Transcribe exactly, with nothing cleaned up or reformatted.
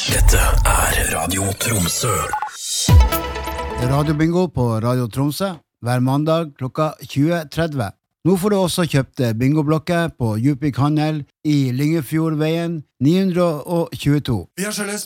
Dette er Radio Tromsø. Radio Bingo på Radio Tromsø hver mandag klokka tjue tretti. Nå får du også kjøpt bingoblokker på Djupvik Handel i Lyngefjordveien ni hundre tjueto. Vi har skjelles.